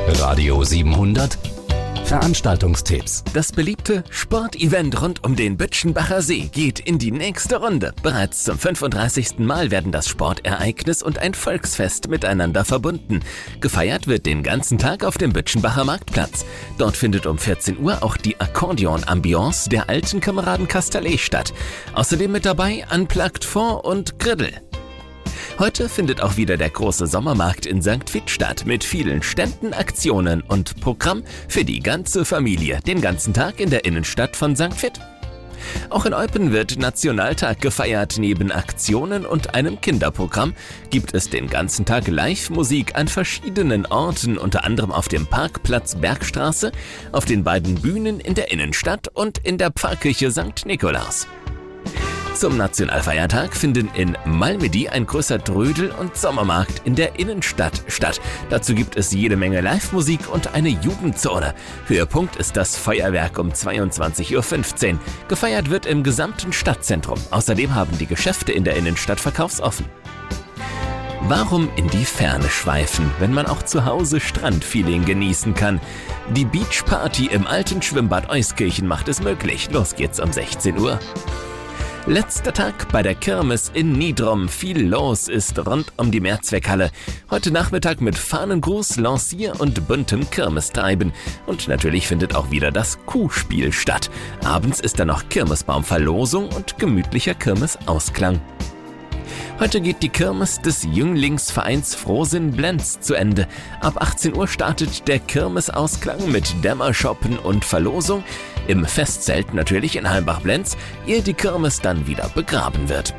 Radio 700 Veranstaltungstipps. Das beliebte Sportevent rund um den Bütschenbacher See geht in die nächste Runde. Bereits zum 35. Mal werden das Sportereignis und ein Volksfest miteinander verbunden. Gefeiert wird den ganzen Tag auf dem Bütschenbacher Marktplatz. Dort findet um 14 Uhr auch die Akkordeon-Ambiance der alten Kameraden Castellet statt. Außerdem mit dabei Unplugged Fond und Griddle. Heute findet auch wieder der große Sommermarkt in St. Vith statt, mit vielen Ständen, Aktionen und Programm für die ganze Familie, den ganzen Tag in der Innenstadt von St. Vith. Auch in Eupen wird Nationaltag gefeiert. Neben Aktionen und einem Kinderprogramm gibt es den ganzen Tag Live-Musik an verschiedenen Orten, unter anderem auf dem Parkplatz Bergstraße, auf den beiden Bühnen in der Innenstadt und in der Pfarrkirche St. Nikolaus. Zum Nationalfeiertag finden in Malmedy ein größer Trödel- und Sommermarkt in der Innenstadt statt. Dazu gibt es jede Menge Live-Musik und eine Jugendzone. Höhepunkt ist das Feuerwerk um 22:15 Uhr. Gefeiert wird im gesamten Stadtzentrum. Außerdem haben die Geschäfte in der Innenstadt verkaufsoffen. Warum in die Ferne schweifen, wenn man auch zu Hause Strandfeeling genießen kann? Die Beachparty im alten Schwimmbad Euskirchen macht es möglich. Los geht's um 16 Uhr. Letzter Tag bei der Kirmes in Niedrum. Viel los ist rund um die Mehrzweckhalle. Heute Nachmittag mit Fahnengruß, Lancier und buntem Kirmestreiben. Und natürlich findet auch wieder das Kuhspiel statt. Abends ist dann noch Kirmesbaumverlosung und gemütlicher Kirmesausklang. Heute geht die Kirmes des Jünglingsvereins Frohsinn Blenz zu Ende. Ab 18 Uhr startet der Kirmesausklang mit Dämmershoppen und Verlosung. Im Festzelt natürlich in Heimbach-Blenz, ehe die Kirmes dann wieder begraben wird.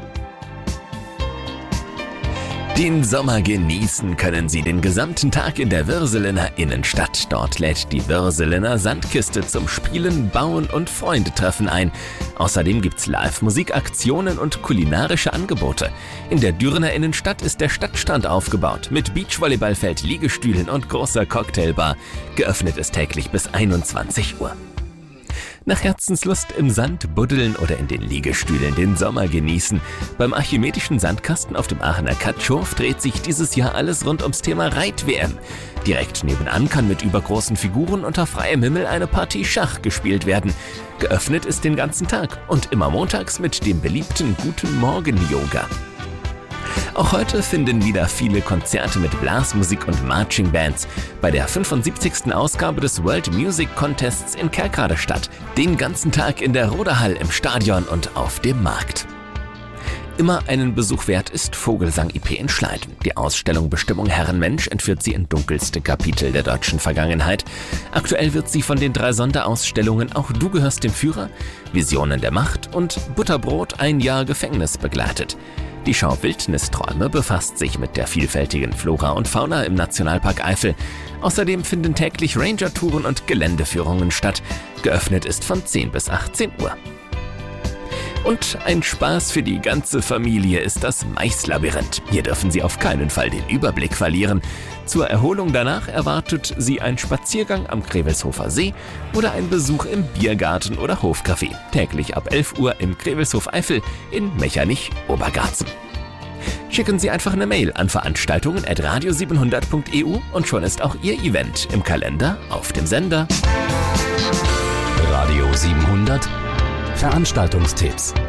Den Sommer genießen können Sie den gesamten Tag in der Würselener Innenstadt. Dort lädt die Würselener Sandkiste zum Spielen, Bauen und Freundetreffen ein. Außerdem gibt's Live-Musik, Aktionen und kulinarische Angebote. In der Dürener Innenstadt ist der Stadtstrand aufgebaut mit Beachvolleyballfeld, Liegestühlen und großer Cocktailbar. Geöffnet ist täglich bis 21 Uhr. Nach Herzenslust im Sand buddeln oder in den Liegestühlen den Sommer genießen. Beim Archimedischen Sandkasten auf dem Aachener Katschow dreht sich dieses Jahr alles rund ums Thema Reit-WM. Direkt nebenan kann mit übergroßen Figuren unter freiem Himmel eine Partie Schach gespielt werden. Geöffnet ist den ganzen Tag und immer montags mit dem beliebten Guten Morgen-Yoga. Auch heute finden wieder viele Konzerte mit Blasmusik und Marching Bands bei der 75. Ausgabe des World Music Contests in Kerkrade statt. Den ganzen Tag in der Roderhall im Stadion und auf dem Markt. Immer einen Besuch wert ist Vogelsang IP in Schleiden. Die Ausstellung Bestimmung Herrenmensch entführt Sie in dunkelste Kapitel der deutschen Vergangenheit. Aktuell wird sie von den 3 Sonderausstellungen Auch du gehörst dem Führer, Visionen der Macht und Butterbrot ein Jahr Gefängnis begleitet. Die Schau Wildnisträume befasst sich mit der vielfältigen Flora und Fauna im Nationalpark Eifel. Außerdem finden täglich Ranger-Touren und Geländeführungen statt. Geöffnet ist von 10 bis 18 Uhr. Und ein Spaß für die ganze Familie ist das Maislabyrinth. Hier dürfen Sie auf keinen Fall den Überblick verlieren. Zur Erholung danach erwartet Sie ein Spaziergang am Grevelshofer See oder ein Besuch im Biergarten oder Hofcafé. Täglich ab 11 Uhr im Grevelshof Eifel in Mechernich-Obergarzen. Schicken Sie einfach eine Mail an veranstaltungen@radio700.eu und schon ist auch Ihr Event im Kalender auf dem Sender. Radio 700 Veranstaltungstipps.